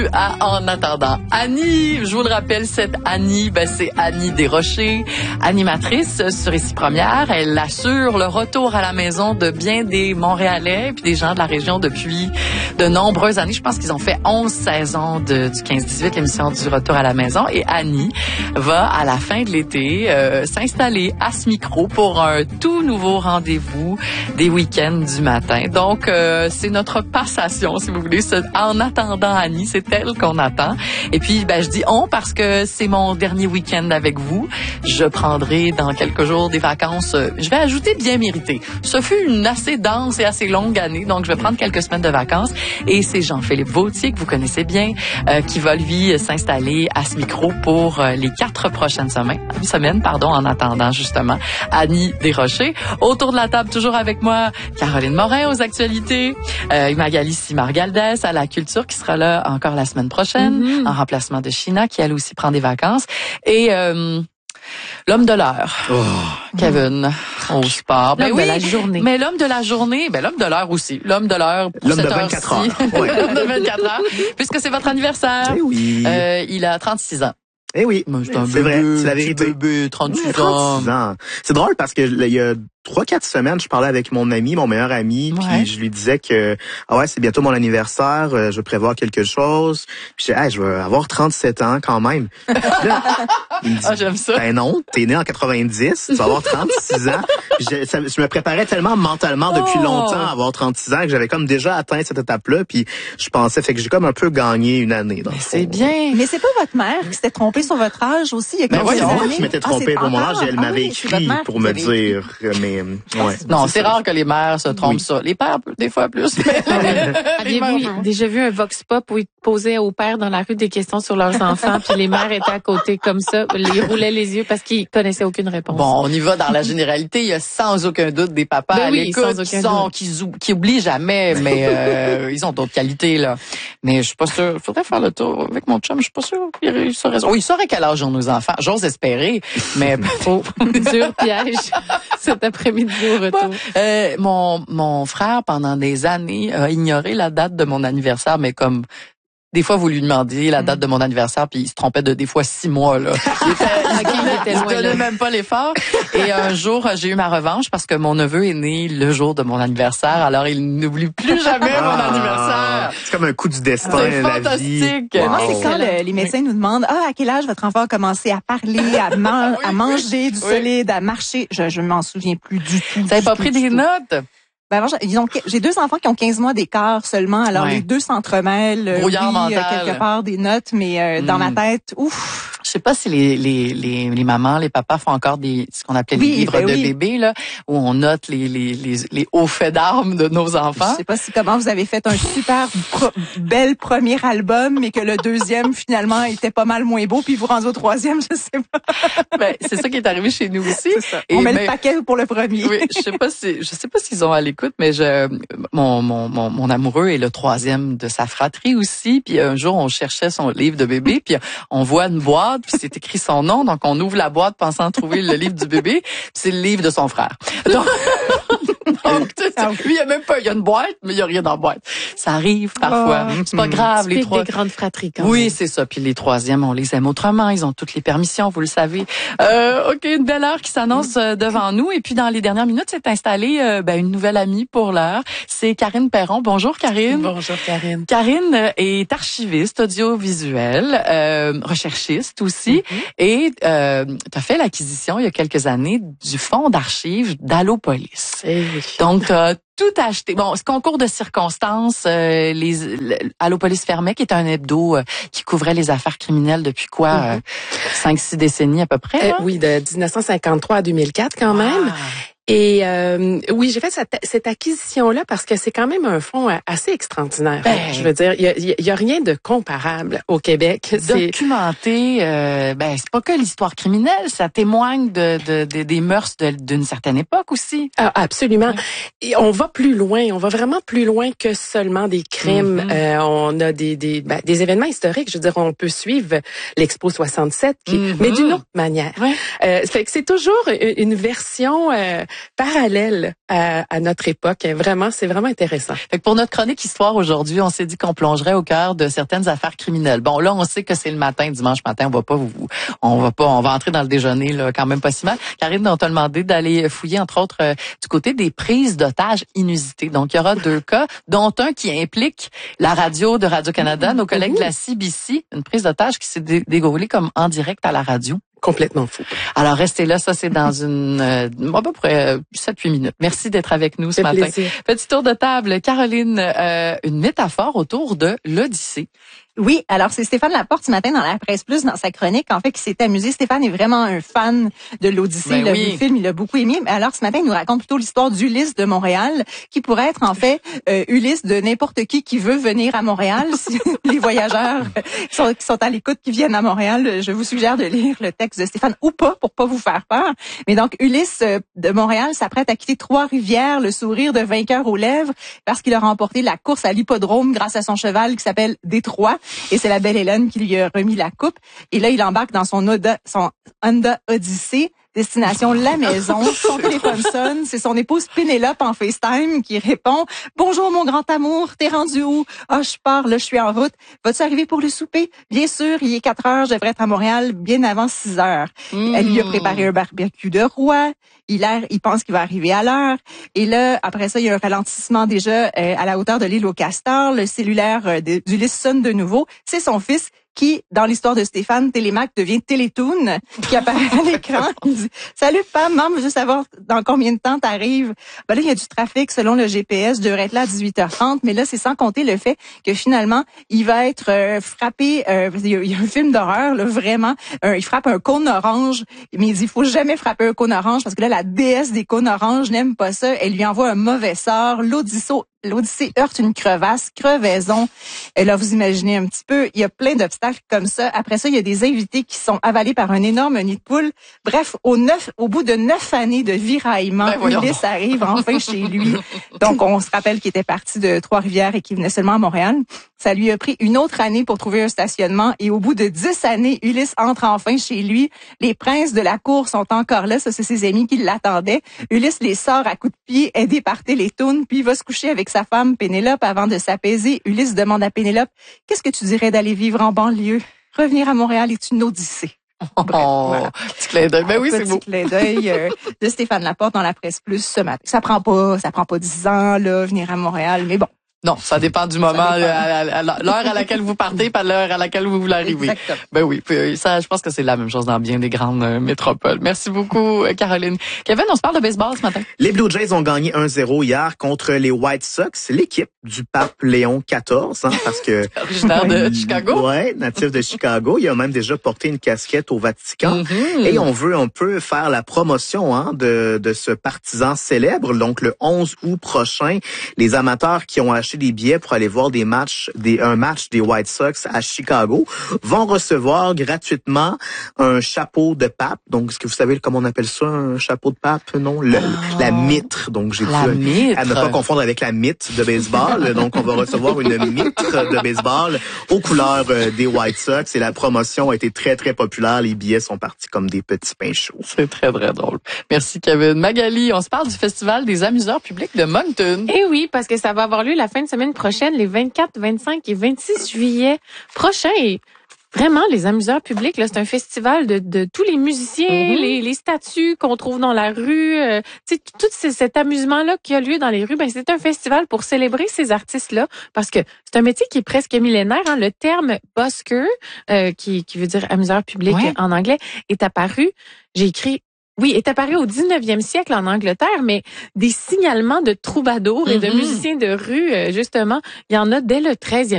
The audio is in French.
En attendant, Annie, je vous le rappelle, cette Annie, c'est Annie Desrochers, animatrice sur Ici Première. Elle assure le retour à la maison de bien des Montréalais et puis des gens de la région depuis de nombreuses années. Je pense qu'ils ont fait 11 saisons du 15-18, l'émission du retour à la maison. Et Annie va, à la fin de l'été, s'installer à ce micro pour un tout nouveau rendez-vous des week-ends du matin. Donc, c'est notre passation, si vous voulez. En attendant Annie, c'est elle qu'on attend. Et puis, je dis on parce que c'est mon dernier week-end avec vous. Je prendrai dans quelques jours des vacances. Je vais ajouter bien méritées. Ce fut une assez dense et assez longue année, donc je vais prendre quelques semaines de vacances. Et c'est Jean-Philippe Vautier, que vous connaissez bien, qui va, lui, s'installer à ce micro pour les 4 prochaines semaines, en attendant, justement, Annie Desrochers. Autour de la table, toujours avec moi, Caroline Morin aux actualités, Magali Simard-Galdès à la culture, qui sera là encore la semaine prochaine, en remplacement de China, qui elle aussi prend des vacances. Et l'homme de l'heure, Kevin, au sport. L'homme de la journée. Mais l'homme de la journée, l'homme de l'heure aussi. L'homme de l'heure pour cette heure-ci. 24 heures. Ouais. L'homme de 24 heures, puisque c'est votre anniversaire. Eh oui. Il a 36 ans. Eh oui, c'est vrai, c'est la vérité. Bébé, 36 ans. C'est drôle parce que il y a 3-4 semaines, je parlais avec mon meilleur ami, puis je lui disais que c'est bientôt mon anniversaire, je veux prévoir quelque chose. Puis je dis, je vais avoir 37 ans quand même. Là, il me dit, j'aime ça. Ben non, t'es né en 90, tu vas avoir 36 ans. Puis je me préparais tellement mentalement depuis longtemps à avoir 36 ans que j'avais comme déjà atteint cette étape-là, puis je pensais, fait que j'ai comme un peu gagné une année. C'est bien. Mais c'est pas votre mère qui s'était trompée sur votre âge aussi il y a quelques années? Je m'étais trompée pour mon âge et elle m'avait écrit pour me dire, mais non, c'est rare que les mères se trompent ça. Les pères, des fois plus. Aviez-vous déjà vu un vox pop où ils posaient aux pères dans la rue des questions sur leurs enfants, puis les mères étaient à côté comme ça, ils roulaient les yeux parce qu'ils connaissaient aucune réponse. Bon, on y va dans la généralité. Il y a sans aucun doute des papas à l'écoute qui oublient jamais, mais ils ont d'autres qualités là. Mais je suis pas sûre. Faudrait faire le tour avec mon chum. Je suis pas sûre. Il saurait. Oui, il saurait quel âge ont nos enfants. J'ose espérer, mais dur piège cet après-midi au retour. Mon frère, pendant des années, a ignoré la date de mon anniversaire, mais comme des fois, vous lui demandiez la date de mon anniversaire, puis il se trompait de des fois 6 mois, là. Il donnait même pas l'effort. Et un jour, j'ai eu ma revanche parce que mon neveu est né le jour de mon anniversaire, alors il n'oublie plus jamais mon anniversaire. C'est comme un coup du destin, c'est la fantastique. vie. Moi, c'est quand les médecins nous demandent, à quel âge votre enfant a commencé à parler, à manger du solide, à marcher. Je m'en souviens plus du tout. Vous n'avez pas pris des notes? J'ai 2 enfants qui ont 15 mois d'écart seulement, alors les deux s'entremêlent. Brouillard mental. Quelque part des notes, mais dans ma tête, ouf. Je sais pas si les mamans, les papas font encore ce qu'on appelait les livres de bébés, là, où on note les hauts faits d'armes de nos enfants. Je sais pas comment vous avez fait un super bel premier album, mais que le deuxième, finalement, était pas mal moins beau, puis vous rendez au 3e, je sais pas. C'est ça qui est arrivé chez nous aussi. C'est ça. On met le paquet pour le premier. Oui, je sais pas s'ils ont à l'écoute, mais mon amoureux est le 3e de sa fratrie aussi, puis un jour, on cherchait son livre de bébé, puis on voit une boîte, puis c'est écrit son nom, donc on ouvre la boîte pensant trouver le livre du bébé, puis c'est le livre de son frère. Donc lui, il y a une boîte, mais il y a rien dans la boîte. Ça arrive parfois. C'est pas grave. Les trois des grandes fratries, quand même. Oui, c'est ça. Puis les 3e, on les aime autrement. Ils ont toutes les permissions, vous le savez. OK, une belle heure qui s'annonce devant nous. Et puis, dans les dernières minutes, s'est installée une nouvelle amie pour l'heure. C'est Karine Perron. Bonjour, Karine. Bonjour, Karine. Karine est archiviste audiovisuelle, recherchiste aussi. Et tu as fait l'acquisition, il y a quelques années, du fonds d'archives d'Allopolis. Donc, tu as tout acheté. Bon, ce concours de circonstances, Allopolis fermait, qui est un hebdo qui couvrait les affaires criminelles depuis 5-6 décennies à peu près. Oui, de 1953 à 2004 quand même. Et oui, j'ai fait cette acquisition-là parce que c'est quand même un fonds assez extraordinaire. Je veux dire, il y a rien de comparable au Québec. Documenté, c'est pas que l'histoire criminelle, ça témoigne des mœurs d'une certaine époque aussi. Ah, absolument. Et on va plus loin, on va vraiment plus loin que seulement des crimes. On a des événements historiques. Je veux dire, on peut suivre l'Expo 67, mais d'une autre manière. Fait que c'est toujours une version parallèle à notre époque. Vraiment, c'est vraiment intéressant. Fait que pour notre chronique histoire aujourd'hui, on s'est dit qu'on plongerait au cœur de certaines affaires criminelles. Bon, là, on sait que c'est le matin, dimanche matin, on va entrer dans le déjeuner, là, quand même pas si mal. Karine, on t'a demandé d'aller fouiller, entre autres, du côté des prises d'otages inusitées. Donc, il y aura 2 cas, dont un qui implique la radio de Radio-Canada, nos collègues de la CBC, une prise d'otage qui s'est déroulée comme en direct à la radio. Complètement fou. Alors, restez là. Ça, c'est dans à peu près 7-8 minutes. Merci d'être avec nous ce matin. Plaisir. Petit tour de table. Caroline, une métaphore autour de l'Odyssée. Oui, alors c'est Stéphane Laporte ce matin dans la Presse Plus, dans sa chronique, en fait, qui s'est amusé. Stéphane est vraiment un fan de l'Odyssée. Il a vu le film, il l'a beaucoup aimé. Mais alors, ce matin, il nous raconte plutôt l'histoire d'Ulysse de Montréal, qui pourrait être, en fait, Ulysse de n'importe qui veut venir à Montréal. Si les voyageurs qui sont à l'écoute, qui viennent à Montréal, je vous suggère de lire le texte de Stéphane, ou pas, pour pas vous faire peur. Mais donc, Ulysse de Montréal s'apprête à quitter Trois-Rivières, le sourire de vainqueur aux lèvres, parce qu'il a remporté la course à l'hippodrome grâce à son cheval qui s'appelle Détroit. Et c'est la belle Hélène qui lui a remis la coupe. Et là, il embarque dans son Honda Odyssey, destination la maison. Son téléphone sonne. C'est son épouse Pénélope en FaceTime qui répond « Bonjour, mon grand amour. T'es rendu où? Ah, je pars, là, je suis en route. Vas-tu arriver pour le souper? Bien sûr, il est 4 heures. Je devrais être à Montréal bien avant 6 heures. Elle lui a préparé un barbecue de roi. Il pense qu'il va arriver à l'heure. Et là, après ça, il y a un ralentissement déjà à la hauteur de l'île aux Castors. Le cellulaire d'Ulysse sonne de nouveau. C'est son fils qui, dans l'histoire de Stéphane, Télémac devient Télétoon, qui apparaît à l'écran. Il dit « Salut, Pam, maman, je veux savoir dans combien de temps t'arrives. » Ben là, il y a du trafic selon le GPS. Je devrais être là à 18h30. Mais là, c'est sans compter le fait que finalement, il va être frappé. Il y a un film d'horreur, là, vraiment. Il frappe un cône orange. Mais il dit « Il faut jamais frapper un cône orange parce que là, la déesse des cônes oranges n'aime pas ça. Elle lui envoie un mauvais sort. L'Odyssée heurte une crevaison. Et là, vous imaginez un petit peu, il y a plein d'obstacles comme ça. Après ça, il y a des invités qui sont avalés par un énorme nid de poule. Bref, au bout de 9 années de viraillement, Ulysse arrive enfin chez lui. Donc, on se rappelle qu'il était parti de Trois-Rivières et qu'il venait seulement à Montréal. Ça lui a pris une autre année pour trouver un stationnement. Et au bout de 10 années, Ulysse entre enfin chez lui. Les princes de la cour sont encore là. Ça, c'est ses amis qui l'attendaient. Ulysse les sort à coups de pied, aidé par Télétoon, puis il va se coucher avec sa femme Pénélope avant de s'apaiser. Ulysse demande à Pénélope, qu'est-ce que tu dirais d'aller vivre en banlieue? Revenir à Montréal est une odyssée. Bref, voilà. Petit clin d'œil. Ben oui, c'est beau. Petit clin d'œil de Stéphane Laporte dans la Presse Plus ce matin. Ça prend pas 10 ans, là, venir à Montréal, mais bon. Non, ça dépend du moment, à l'heure à laquelle vous partez, pas l'heure à laquelle vous voulez arriver. Exactement. Ben oui, puis ça, je pense que c'est la même chose dans bien des grandes métropoles. Merci beaucoup, Caroline. Kevin, on se parle de baseball ce matin. Les Blue Jays ont gagné 1-0 hier contre les White Sox, l'équipe du pape Léon XIV, parce que originaire de Chicago. Ouais, natif de Chicago. Il a même déjà porté une casquette au Vatican. Et on veut un peu faire la promotion de ce partisan célèbre. Donc le 11 août prochain, les amateurs qui ont acheté des billets pour aller voir un match des White Sox à Chicago vont recevoir gratuitement un chapeau de pape. Donc, est-ce que vous savez comment on appelle ça, un chapeau de pape? Non, la mitre. Donc, j'ai dû à ne pas confondre avec la mythe de baseball. Donc, on va recevoir une mitre de baseball aux couleurs des White Sox et la promotion a été très, très populaire. Les billets sont partis comme des petits pains chauds. C'est très, très drôle. Merci, Kevin. Magali, on se parle du Festival des amuseurs publics de Moncton. Eh oui, parce que ça va avoir lieu la fin de semaine prochaine, les 24, 25 et 26 juillet prochains. Et vraiment, les amuseurs publics, là, c'est un festival de tous les musiciens, les statues qu'on trouve dans la rue, tout cet amusement-là qui a lieu dans les rues. Ben, c'est un festival pour célébrer ces artistes-là, parce que c'est un métier qui est presque millénaire. Hein. Le terme busker, qui veut dire amuseur public en anglais, est apparu. Est apparu au 19e siècle en Angleterre, mais des signalements de troubadours et de musiciens de rue, justement, il y en a dès le 13e